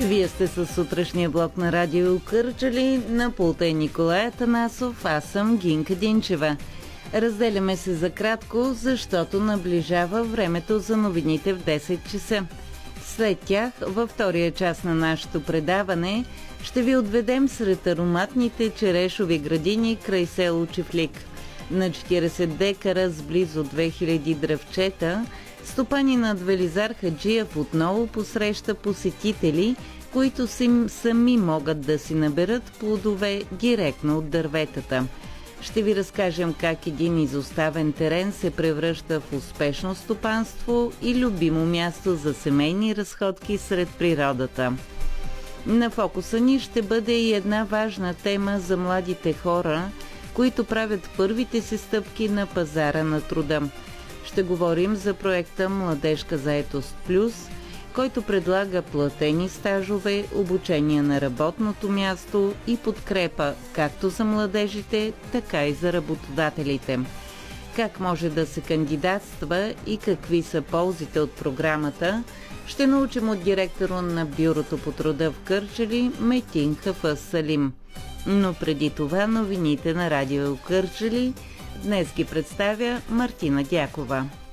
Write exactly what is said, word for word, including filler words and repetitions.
Вие сте със сутрешния блок на Радио Кърджали. На пулта е Николай Атанасов, аз съм Гинка Динчева. Разделяме се за кратко, защото наближава времето за новините в десет часа. След тях, във втория част на нашето предаване, ще ви отведем сред ароматните черешови градини край село Чифлик. На четиридесет декара с близо две хиляди дръвчета, стопанинът Велизар Хаджиев отново посреща посетители, които си сами могат да си наберат плодове директно от дърветата. Ще ви разкажем как един изоставен терен се превръща в успешно стопанство и любимо място за семейни разходки сред природата. На фокуса ни ще бъде и една важна тема за младите хора, които правят първите си стъпки на пазара на труда. Ще говорим за проекта Младежка заетост плюс, който предлага платени стажове, обучение на работното място и подкрепа както за младежите, така и за работодателите. Как може да се кандидатства и какви са ползите от програмата, ще научим от директора на Бюрото по труда в Кърджали Метин Хафъз Салим. Но преди това новините на Радио Кърджали. Днес ги представя Мартина Дякова.